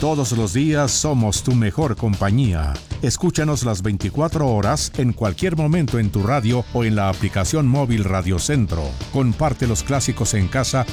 Todos los días somos tu mejor compañía. Escúchanos las 24 horas en cualquier momento en tu radio o en la aplicación móvil Radio Centro. Comparte los clásicos en casa